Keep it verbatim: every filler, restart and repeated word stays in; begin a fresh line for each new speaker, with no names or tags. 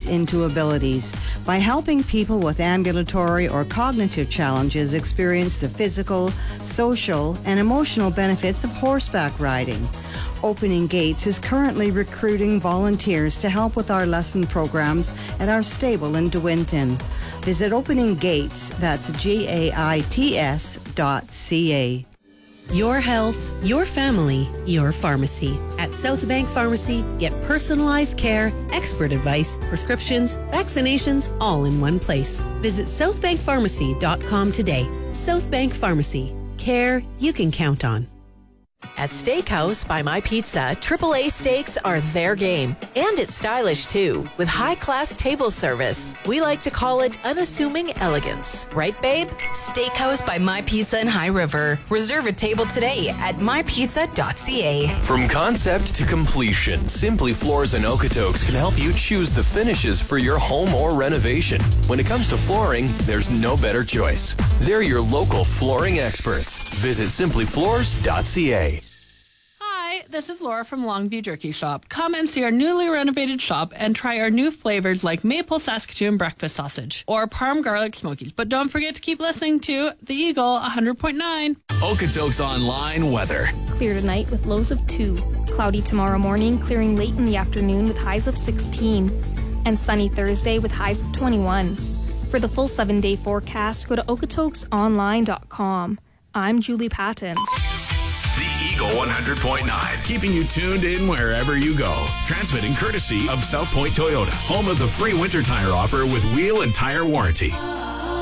into abilities by helping people with ambulatory or cognitive challenges experience the physical, social, and emotional benefits of horseback riding. Opening Gates is currently recruiting volunteers to help with our lesson programs at our stable in De Winton. Visit Opening Gates, that's G A I T S dot C A.
Your health, your family, your pharmacy. At South Bank Pharmacy, get personalized care, expert advice, prescriptions, vaccinations, all in one place. Visit south bank pharmacy dot com today. South Bank Pharmacy. Care you can count on.
At Steakhouse by My Pizza, triple A steaks are their game. And it's stylish, too, with high-class table service. We like to call it unassuming elegance. Right, babe?
Steakhouse by My Pizza in High River. Reserve a table today at my pizza dot c a.
From concept to completion, Simply Floors and Okotoks can help you choose the finishes for your home or renovation. When it comes to flooring, there's no better choice. They're your local flooring experts. Visit simply floors dot c a.
Hi, this is Laura from Longview Jerky Shop. Come and see our newly renovated shop and try our new flavors like Maple Saskatoon Breakfast Sausage or Parm Garlic Smokies. But don't forget to keep listening to The Eagle one hundred point nine.
Okotoks Online weather.
Clear tonight with lows of two. Cloudy tomorrow morning, clearing late in the afternoon with highs of sixteen. And sunny Thursday with highs of twenty-one. For the full seven-day forecast, go to okotoks online dot com. I'm Julie Patton.
The Eagle one hundred point nine, keeping you tuned in wherever you go. Transmitting courtesy of South Point Toyota, home of the free winter tire offer with wheel and tire warranty.